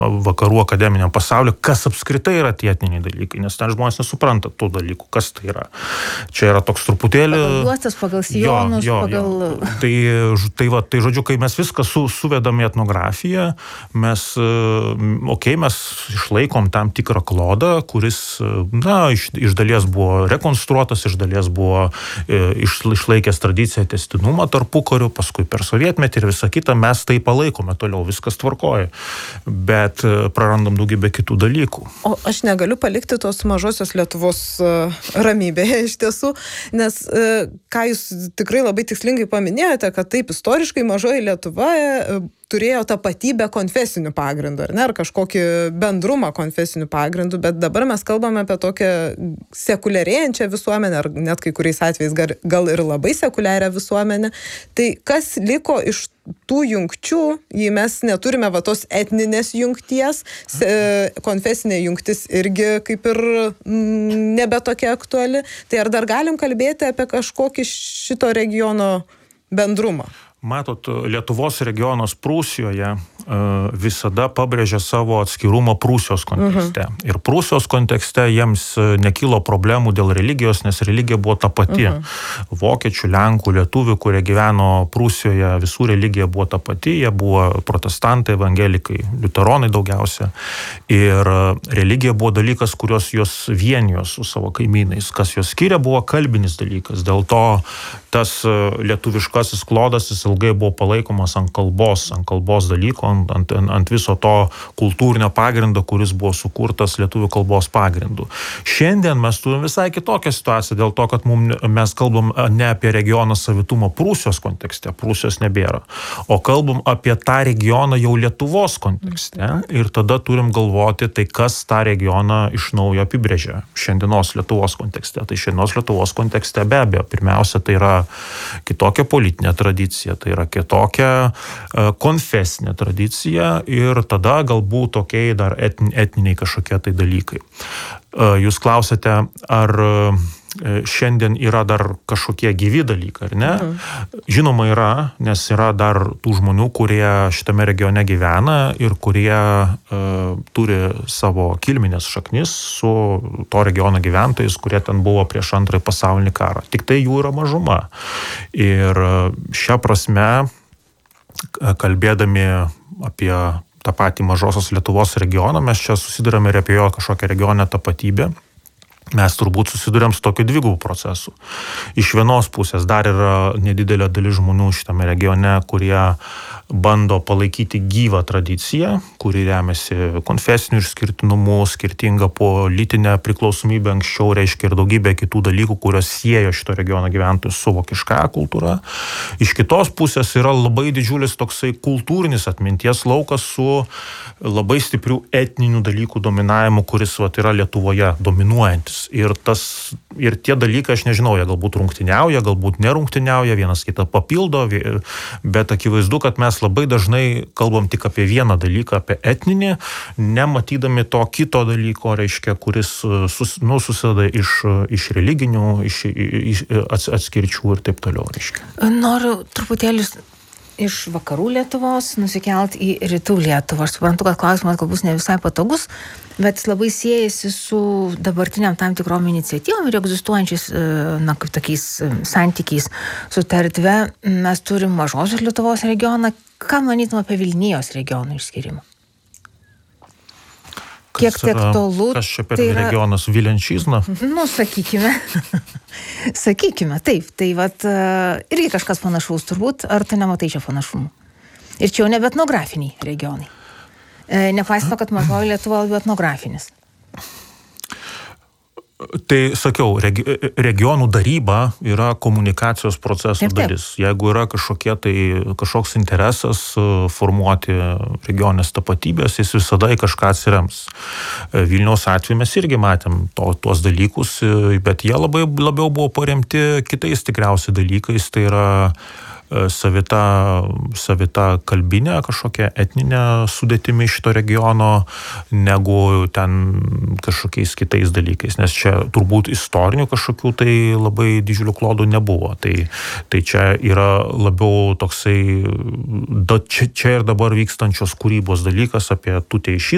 vakarų akademiniam pasauliu, kas apskritai yra tie etniniai dalykai, nes ten žmonės nesupranta tų dalykų, kas tai yra. Čia yra toks truputėlį... Pagal juostas, pagal sijonus, pagal... Tai žodžiu, kai mes viską suvedam į etnografiją, mes išlaikom tam tikrą klodą, kuris, iš dalies buvo rekonstruotas, iš dalies buvo išlaikęs tradiciją tęstinumą tarpukariu, paskui per sovietmetį ir visą kitą, mes tai palaikome toliau, viskas tvarkoja. Bet prarandam daugybę kitų dalykų. O aš negaliu palikti tos mažosios Lietuvos ramybėje iš tiesų, nes ką jūs tikrai labai tikslingai paminėjote, kad taip istoriškai mažoji Lietuva turėjo tapatybę konfesinių pagrindų, ar kažkokį bendrumą konfesinių pagrindų, bet dabar mes kalbame apie tokią sekuliarėjančią visuomenę, ar net kai kuriais atvejais gal ir labai sekuliarią visuomenę. Tai kas liko iš tų jungčių, jei mes neturime tos etninės jungties, konfesinė jungtis irgi kaip ir nebe tokia aktuali, tai ar dar galim kalbėti apie kažkokį šito regiono bendrumą? Matot, Lietuvos regionas Prūsijoje visada pabrėžia savo atskirumą Prūsijos kontekste. Ir Prūsijos kontekste jiems nekilo problemų dėl religijos, nes religija buvo ta pati. Vokiečių, lenkų, lietuvių, kurie gyveno Prūsijoje, visų religija buvo ta pati, jie buvo protestantai, evangelikai, liuteronai daugiausia. Ir religija buvo dalykas, kurios jos vienijo su savo kaimynais. Kas jos skiria, buvo kalbinis dalykas. Dėl to tas lietuviškasis klodas jis ilgai buvo palaikomas ant kalbos dalyko, ant viso to kultūrinio pagrindo, kuris buvo sukurtas lietuvių kalbos pagrindu. Šiandien mes turime visai kitokią situaciją dėl to, kad mes kalbam ne apie regiono savitumą Prūsijos kontekste, Prūsijos nebėra, o kalbam apie tą regioną jau Lietuvos kontekste ir tada turim galvoti, tai kas tą regioną iš naujo apibrėžia šiandienos Lietuvos kontekste. Tai šiandienos Lietuvos kontekste be abejo, pirmiausia, tai yra kitokia politinė tradicija, tai yra kitokia konfesinė tradicija ir tada galbūt tokiai dar etniniai kažkokie tai dalykai. Jūs klausėte, ar šiandien yra dar kažkokie gyvi dalykai, ar ne? Žinoma yra, nes yra dar tų žmonių, kurie šitame regione gyvena ir kurie turi savo kilminės šaknis su to regiono gyventojais, kurie ten buvo prieš Antrąjį pasaulinį karą. Tik tai jų yra mažuma. Ir šią prasme, kalbėdami apie tą patį mažosios Lietuvos regioną, mes čia susidurėme ir apie jo kažkokią regioninę tapatybę. Mes turbūt susidurėm su tokiu dvigubų procesu. Iš vienos pusės dar yra nedidelė dalis žmonių šitame regione, kurie bando palaikyti gyvą tradiciją, kuri remiasi konfesiniu išskirtinumu, skirtinga politinė priklausomybė anksčiau, reiškia ir daugybė kitų dalykų, kurios siejo šito regiono gyventojus su vokiškąja kultūra. Iš kitos pusės yra labai didžiulis toksai kultūrinis atminties laukas su labai stiprių etninių dalykų dominavimu, kuris yra Lietuvoje dominuojantis. Ir tie dalykai, aš nežinau, jie galbūt rungtyniauja, galbūt nerungtyniauja, vienas kitą papildo, bet akivaizdu, kad mes labai dažnai kalbam tik apie vieną dalyką, apie etninį, nematydami to kito dalyko, reiškia, kuris susideda iš religinių, iš atskirčių ir taip toliau, reiškia. Noriu truputėlį iš vakarų Lietuvos nusikelt į rytų Lietuvą. Aš suprantu, kad klausimas galbūt ne visai patogus, bet jis labai siejasi su dabartiniam tam tikrom iniciatyvom ir egzistuojančiais, kaip tokiais santykiais su ta erdve. Mes turim mažosios Lietuvos regioną. Ką manytum apie Vilnijos regionų išskirimą? Kiek tai aktualu? Kas čia per regionas Vilenčizna? Sakykime, taip. Tai irgi kažkas panašaus turbūt, ar tu nematai čia panašumų? Ir čia jau nebe etnografiniai regionai. Nepaisant, kad mažoji Lietuva labiau etnografinis. Tai sakiau, regionų daryba yra komunikacijos proceso dalis. Jeigu yra kažkoks interesas formuoti regionės tapatybės, jis visada į kažką atsirems. Vilniaus atveju mes irgi matėm tuos dalykus, bet jie labiau buvo paremti kitais tikriausiai dalykais, tai yra savita kalbinė kažkokia etninė sudėtimi šito regiono, negu ten kažkokiais kitais dalykais, nes čia turbūt istorinių kažkokių tai labai didžiulių klodų nebuvo. Tai čia yra labiau toksai čia ir dabar vykstančios kūrybos dalykas apie tuteišizmą,